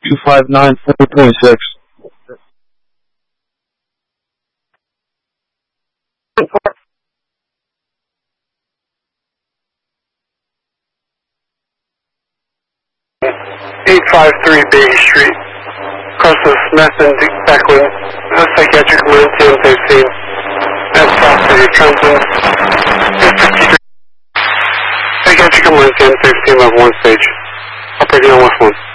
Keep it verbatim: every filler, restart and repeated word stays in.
two five nine four point six. eight five three Bay Street. Across the Smith and Becklin. Psychiatric emergency on fifteen. That's South City, Trenton. Psychiatric emergency on fifteen, level one stage. Operating on West one.